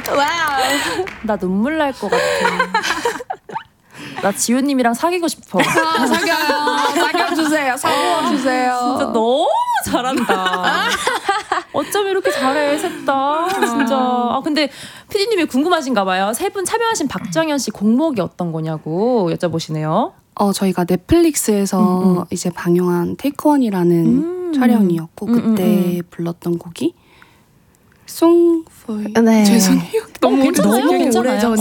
와우. 나 눈물 날 것 같아. 나 지효님이랑 사귀고 싶어. 사귀어주세요. 사귀어주세요. 진짜 너무 잘한다. 어쩜 이렇게 잘해, 셋 다. 진짜. 아, 근데 피디님이 궁금하신가 봐요. 세 분 참여하신 박정현 씨 곡목이 어떤 거냐고 여쭤보시네요. 저희가 넷플릭스에서 이제 방영한 테이크원이라는 촬영이었고 그때 불렀던 곡이 Song for You. 네. 죄송해요. 너무 괜찮아요? 오래전이라.